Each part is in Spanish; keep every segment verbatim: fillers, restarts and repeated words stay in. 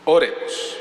Oremos.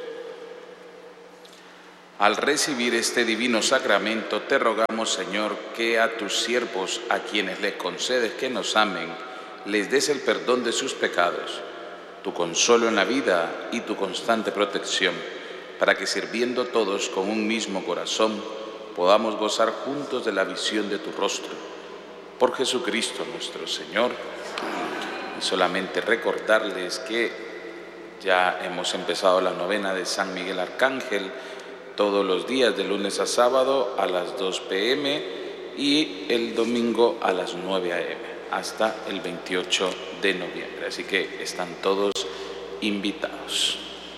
Al recibir este divino sacramento, te rogamos, Señor, que a tus siervos, a quienes les concedes que nos amen, les des el perdón de sus pecados, tu consuelo en la vida y tu constante protección, para que sirviendo todos con un mismo corazón, podamos gozar juntos de la visión de tu rostro. Por Jesucristo nuestro Señor. Y solamente recordarles que ya hemos empezado la novena de San Miguel Arcángel, todos los días de lunes a sábado a las dos pe eme y el domingo a las nueve a eme hasta el veintiocho de noviembre. Así que están todos invitados.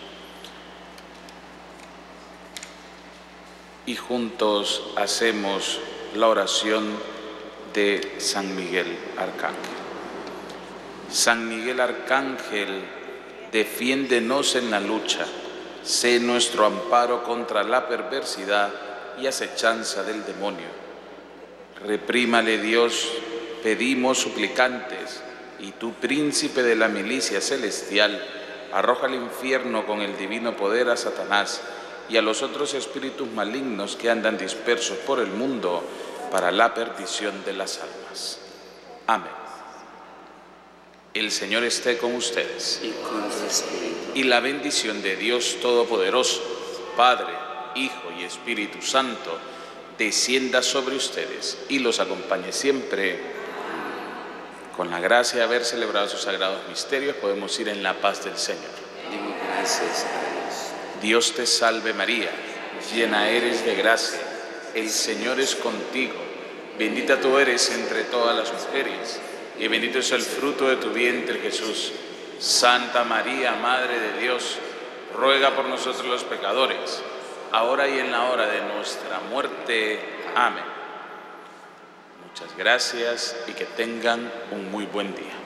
Y juntos hacemos la oración de San Miguel Arcángel. San Miguel Arcángel, defiéndenos en la lucha. Sé nuestro amparo contra la perversidad y acechanza del demonio. Reprímale Dios, pedimos suplicantes, y tú, príncipe de la milicia celestial, arroja al infierno con el divino poder a Satanás y a los otros espíritus malignos que andan dispersos por el mundo para la perdición de las almas. Amén. El Señor esté con ustedes. Y con tu espíritu. Y la bendición de Dios Todopoderoso, Padre, Hijo y Espíritu Santo, descienda sobre ustedes y los acompañe siempre. Con la gracia de haber celebrado sus sagrados misterios, podemos ir en la paz del Señor. Demos gracias a Dios. Dios te salve María, llena eres de gracia, el Señor es contigo. Bendita tú eres entre todas las mujeres, y bendito es el fruto de tu vientre, Jesús. Santa María, Madre de Dios, ruega por nosotros los pecadores, ahora y en la hora de nuestra muerte. Amén. Muchas gracias y que tengan un muy buen día.